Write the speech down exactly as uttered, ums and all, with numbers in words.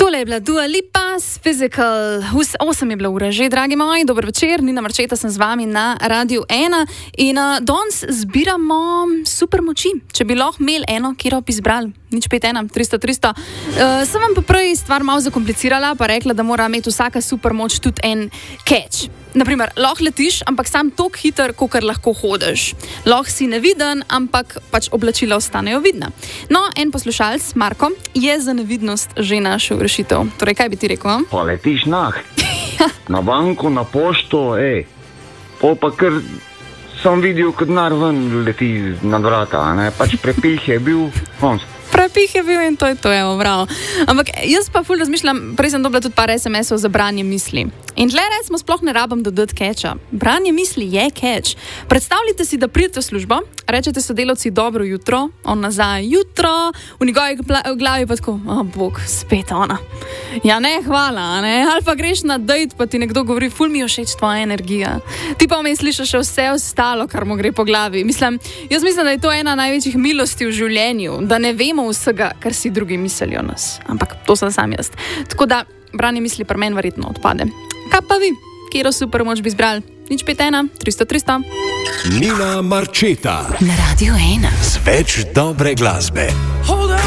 Tole je bila Dua Lipa, Physical, osem je bila ura že, dragi moji, dober večer, Nina Marčeta sem z vami na Radiu ena in uh, danes zbiramo super moči, če bi lahko imeli eno, kjer bi izbrali, nič pet ena, tristo tristo. Uh, sem vam pa prej stvar malo zakomplicirala, pa rekla, da mora imeti vsaka super moč tudi en catch. Naprimer, lahko letiš, ampak sam tok hiter, kokar lahko hodiš. Lahko si neviden, ampak pač oblačila ostanejo vidna. No, en poslušalc, Marko, je za nevidnost že našel rešitev. Torej, kaj bi ti rekel? Pa letiš nah. Na banku, na pošto, ej. Pol pa kar sem videl, kot denar ven leti nad vrata, ne? Pač prepih je bil, konc. Prepih je bil in to je to, evo, bravo. Ampak jaz pa ful razmišljam, prej sem dobila tudi par es em esov za branje misli. In tle recimo sploh ne rabim dodati catcha. Branje misli je catch. Predstavljite si, da pridete v službo, rečete sodelavci dobro jutro, on nazaj jutro, v njegovi glavi pa tako, o bog, spet ona. Ja ne, hvala, ne? Ali pa greš na dejt, pa ti nekdo govori, ful mi je všeč tvoja energija. Ti pa vmes slišiš še vse ostalo, kar mu gre po glavi. Mislim, jaz mislim, da je to ena največjih milosti v življenju, da ne vemo vsega, kar si drugi mislijo o nas. Ampak to sem sam jaz. Tako da branje misli pri meni verjetno odpade. Kaj pa vi? Kjero super moč bi izbrali? Nič pet ena, tristo tristo. Nina Marčeta na Radiu ena. Z več dobre glasbe.